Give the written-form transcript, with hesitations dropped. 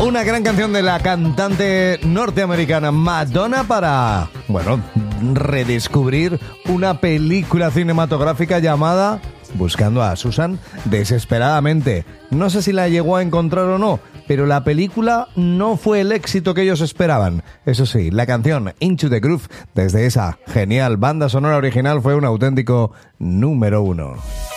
Una gran canción de la cantante norteamericana Madonna para, redescubrir una película cinematográfica llamada Buscando a Susan desesperadamente. No sé si la llegó a encontrar o no, pero la película no fue el éxito que ellos esperaban. Eso sí, la canción Into the Groove, desde esa genial banda sonora original, fue un auténtico número 1.